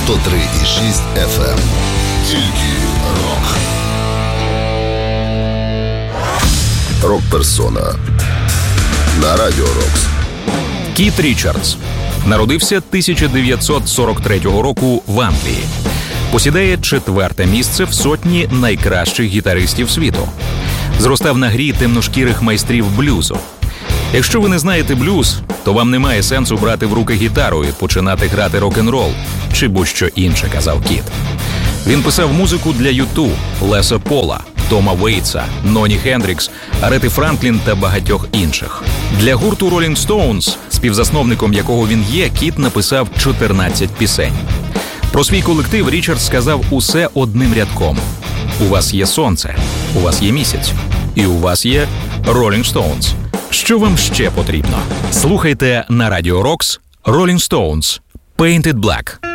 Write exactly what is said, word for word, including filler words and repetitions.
сто три і шість еф ем. Тільки рок. Рок-персона на Радіо Рокс. Кіт Річардс народився тисяча дев'ятсот сорок третього року в Англії. Посідає четверте місце в сотні найкращих гітаристів світу. Зростав на грі темношкірих майстрів блюзу. Якщо ви не знаєте блюз, то вам немає сенсу брати в руки гітару і починати грати рок-н-рол, чи будь-що інше, казав Кіт. Він писав музику для ю ту, Леса Пола, Тома Вейтса, Ноні Хендрікс, Арети Франклін та багатьох інших. Для гурту Rolling Stones, співзасновником якого він є, Кіт написав чотирнадцять пісень. Про свій колектив Річардс сказав усе одним рядком. У вас є сонце, у вас є місяць, і у вас є Rolling Stones. Що вам ще потрібно? Слухайте на Радіо Рокс Rolling Stones, Painted Black.